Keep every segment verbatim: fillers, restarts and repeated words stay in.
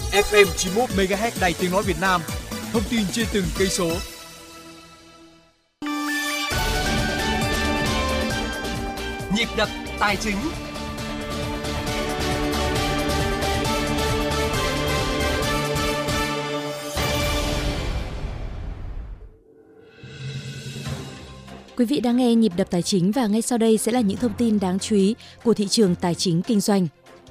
ép em chín mươi mốt mê ga héc Đài Tiếng nói Việt Nam. Thông tin trên từng cây số. Nhịp đập tài chính. Quý vị đang nghe Nhịp đập tài chính và ngay sau đây sẽ là những thông tin đáng chú ý của thị trường tài chính kinh doanh.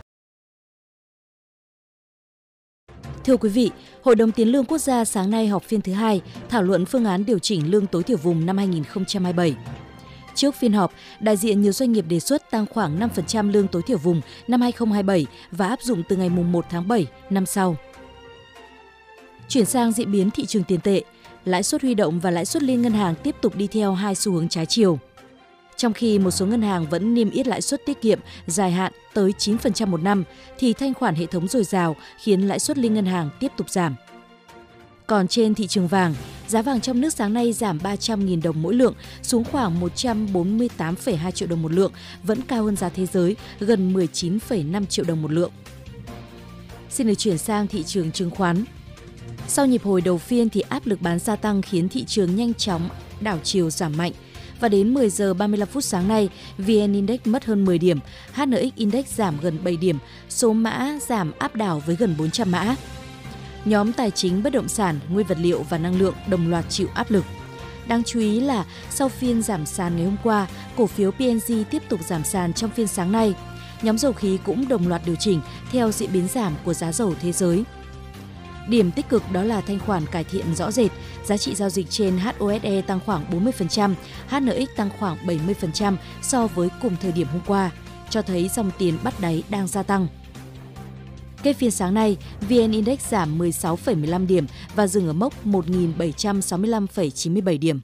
Thưa quý vị, Hội đồng Tiền lương Quốc gia sáng nay họp phiên thứ hai, thảo luận phương án điều chỉnh lương tối thiểu vùng năm hai nghìn không trăm hai mươi bảy. Trước phiên họp, đại diện nhiều doanh nghiệp đề xuất tăng khoảng năm phần trăm lương tối thiểu vùng năm hai nghìn không trăm hai mươi bảy và áp dụng từ ngày mùng một tháng bảy năm sau. Chuyển sang diễn biến thị trường tiền tệ, lãi suất huy động và lãi suất liên ngân hàng tiếp tục đi theo hai xu hướng trái chiều. Trong khi một số ngân hàng vẫn niêm yết lãi suất tiết kiệm dài hạn tới chín phần trăm một năm, thì thanh khoản hệ thống dồi dào khiến lãi suất liên ngân hàng tiếp tục giảm. Còn trên thị trường vàng, giá vàng trong nước sáng nay giảm ba trăm nghìn đồng mỗi lượng xuống khoảng một trăm bốn mươi tám phẩy hai triệu đồng một lượng, vẫn cao hơn giá thế giới gần mười chín phẩy năm triệu đồng một lượng. Xin được chuyển sang thị trường chứng khoán. Sau nhịp hồi đầu phiên thì áp lực bán gia tăng khiến thị trường nhanh chóng đảo chiều giảm mạnh. Và đến mười giờ ba mươi lăm phút sáng nay, vê en Index mất hơn mười điểm, hát en ích Index giảm gần bảy điểm, số mã giảm áp đảo với gần bốn trăm mã. Nhóm tài chính, bất động sản, nguyên vật liệu và năng lượng đồng loạt chịu áp lực. Đáng chú ý là sau phiên giảm sàn ngày hôm qua, cổ phiếu pê en giê tiếp tục giảm sàn trong phiên sáng nay. Nhóm dầu khí cũng đồng loạt điều chỉnh theo diễn biến giảm của giá dầu thế giới. Điểm tích cực đó là thanh khoản cải thiện rõ rệt, giá trị giao dịch trên hát o ét e tăng khoảng bốn mươi phần trăm, hát en ích tăng khoảng bảy mươi phần trăm so với cùng thời điểm hôm qua, cho thấy dòng tiền bắt đáy đang gia tăng. Kết phiên sáng nay, vê en Index giảm mười sáu phẩy mười lăm điểm và dừng ở mốc một nghìn bảy trăm sáu mươi lăm phẩy chín mươi bảy điểm.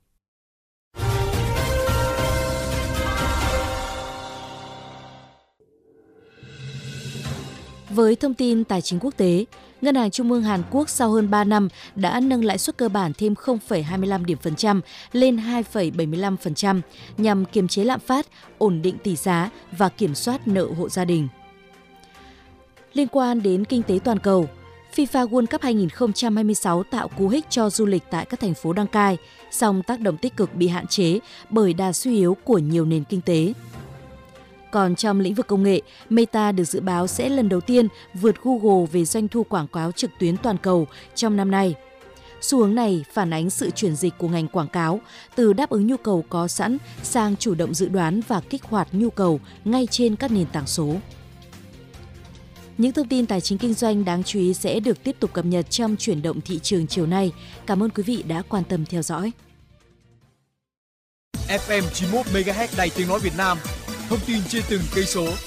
Với thông tin tài chính quốc tế, Ngân hàng Trung ương Hàn Quốc sau hơn ba năm đã nâng lãi suất cơ bản thêm không phẩy hai mươi lăm điểm phần trăm lên hai phẩy bảy mươi lăm phần trăm nhằm kiềm chế lạm phát, ổn định tỷ giá và kiểm soát nợ hộ gia đình. Liên quan đến kinh tế toàn cầu, FIFA World Cup hai nghìn không trăm hai mươi sáu tạo cú hích cho du lịch tại các thành phố đăng cai, song tác động tích cực bị hạn chế bởi đà suy yếu của nhiều nền kinh tế. Còn trong lĩnh vực công nghệ, Meta được dự báo sẽ lần đầu tiên vượt Google về doanh thu quảng cáo trực tuyến toàn cầu trong năm nay. Xu hướng này phản ánh sự chuyển dịch của ngành quảng cáo từ đáp ứng nhu cầu có sẵn sang chủ động dự đoán và kích hoạt nhu cầu ngay trên các nền tảng số. Những thông tin tài chính kinh doanh đáng chú ý sẽ được tiếp tục cập nhật trong chuyển động thị trường chiều nay. Cảm ơn quý vị đã quan tâm theo dõi. ép em chín mươi mốt mê ga héc Đài Tiếng nói Việt Nam. Thông tin trên từng cây số.